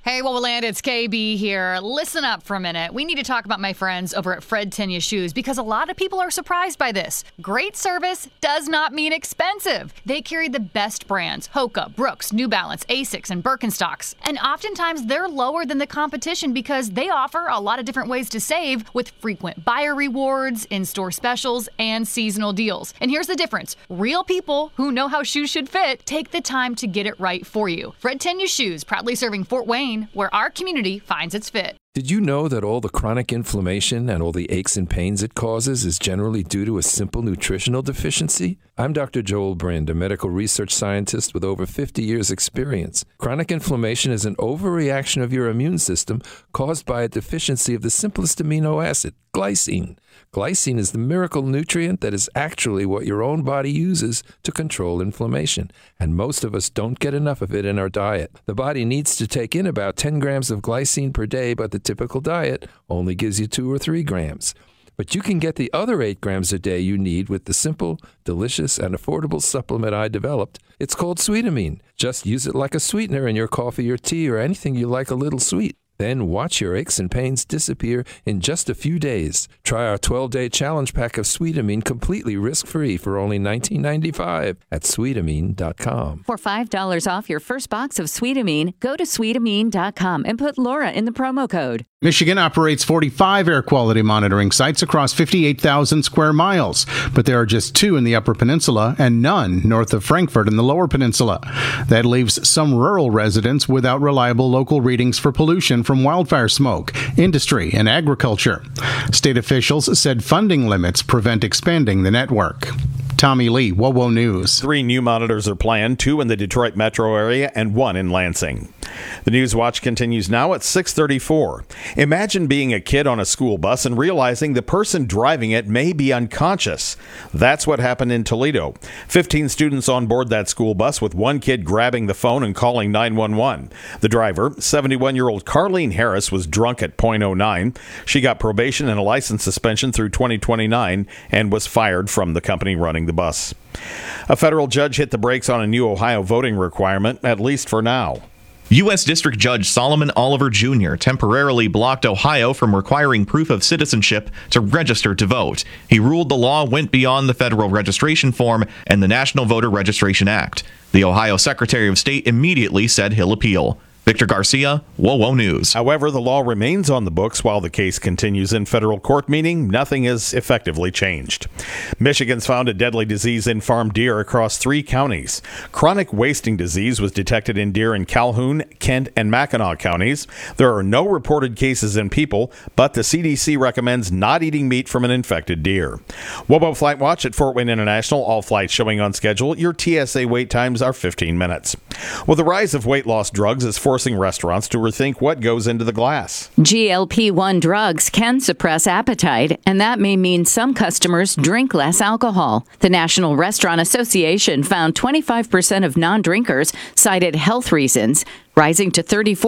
Hey, Wowoland, it's KB here. Listen up for a minute. We need to talk about my friends over at Fred Tenya Shoes because a lot of people are surprised by this. Great service does not mean expensive. They carry the best brands: Hoka, Brooks, New Balance, Asics, and Birkenstocks. And oftentimes they're lower than the competition because they offer a lot of different ways to save with frequent buyer rewards, in-store specials, and seasonal deals. And here's the difference. Real people who know how shoes should fit take the time to get it right for you. Fred Tenya Shoes, proudly serving Fort Wayne, where our community finds its fit. Did you know that all the chronic inflammation and all the aches and pains it causes is generally due to a simple nutritional deficiency? I'm Dr. Joel Brind, a medical research scientist with over 50 years' experience. Chronic inflammation is an overreaction of your immune system caused by a deficiency of the simplest amino acid, glycine. Glycine is the miracle nutrient that is actually what your own body uses to control inflammation, and most of us don't get enough of it in our diet. The body needs to take in about 10 grams of glycine per day, but the typical diet only gives you 2 or 3 grams. But you can get the other 8 grams a day you need with the simple, delicious, and affordable supplement I developed. It's called Sweetamine. Just use it like a sweetener in your coffee or tea or anything you like a little sweet. Then watch your aches and pains disappear in just a few days. Try our 12-day challenge pack of Sweetamine completely risk-free for only $19.95 at Sweetamine.com. For $5 off your first box of Sweetamine, go to Sweetamine.com and put Laura in the promo code. Michigan operates 45 air quality monitoring sites across 58,000 square miles, but there are just 2 in the Upper Peninsula and none north of Frankfort in the Lower Peninsula. That leaves some rural residents without reliable local readings for pollution from wildfire smoke, industry, and agriculture. State officials said funding limits prevent expanding the network. Tommy Lee, WOWO News. 3 new monitors are planned, 2 in the Detroit metro area and 1 in Lansing. The News Watch continues now at 6:34. Imagine being a kid on a school bus and realizing the person driving it may be unconscious. That's what happened in Toledo. 15 students on board that school bus, with one kid grabbing the phone and calling 911. The driver, 71-year-old Carlene Harris, was drunk at .09. She got probation and a license suspension through 2029 and was fired from the company running the bus. A federal judge hit the brakes on a new Ohio voting requirement, at least for now. U.S. District Judge Solomon Oliver Jr. temporarily blocked Ohio from requiring proof of citizenship to register to vote. He ruled the law went beyond the federal registration form and the National Voter Registration Act. The Ohio Secretary of State immediately said he'll appeal. Victor Garcia, WOWO News. However, the law remains on the books while the case continues in federal court, meaning nothing is effectively changed. Michigan's found a deadly disease in farm deer across 3 counties. Chronic wasting disease was detected in deer in Calhoun, Kent, and Mackinac counties. There are no reported cases in people, but the CDC recommends not eating meat from an infected deer. WOWO Flight Watch at Fort Wayne International. All flights showing on schedule. Your TSA wait times are 15 minutes. Well, the rise of weight loss drugs is forcing restaurants to rethink what goes into the glass. GLP-1 drugs can suppress appetite, and that may mean some customers drink less alcohol. The National Restaurant Association found 25% of non-drinkers cited health reasons, rising to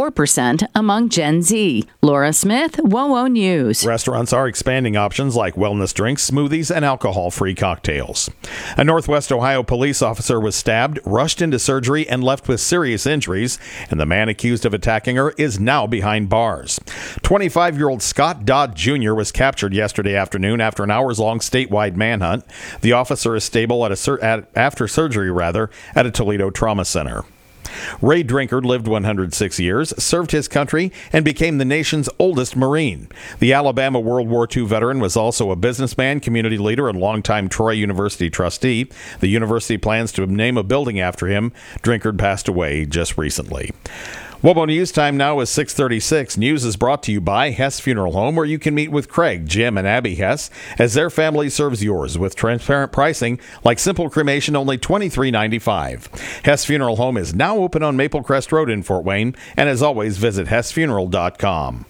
34% among Gen Z. Laura Smith, WOWO News. Restaurants are expanding options like wellness drinks, smoothies, and alcohol-free cocktails. A Northwest Ohio police officer was stabbed, rushed into surgery, and left with serious injuries, and the man accused of attacking her is now behind bars. 25-year-old Scott Dodd Jr. was captured yesterday afternoon after an hours-long statewide manhunt. The officer is stable after surgery at a Toledo trauma center. Ray Drinkard lived 106 years, served his country, and became the nation's oldest Marine. The Alabama World War II veteran was also a businessman, community leader, and longtime Troy University trustee. The university plans to name a building after him. Drinkard passed away just recently. WOWO News time now is 6:36. News is brought to you by Hess Funeral Home, where you can meet with Craig, Jim, and Abby Hess as their family serves yours with transparent pricing like simple cremation, only $23.95. Hess Funeral Home is now open on Maple Crest Road in Fort Wayne, and as always, visit HessFuneral.com.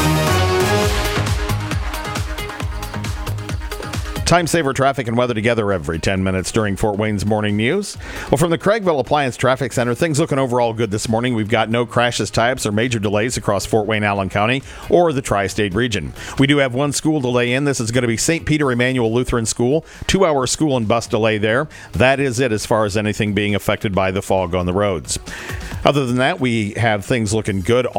Time saver traffic and weather together every 10 minutes during Fort Wayne's morning news. Well, from the Craigville Appliance Traffic Center, things looking overall good this morning. We've got no crashes, tie-ups, or major delays across Fort Wayne, Allen County, or the tri-state region. We do have one school delay in. This is going to be St. Peter Emmanuel Lutheran School. 2-hour school and bus delay there. That is it as far as anything being affected by the fog on the roads. Other than that, we have things looking good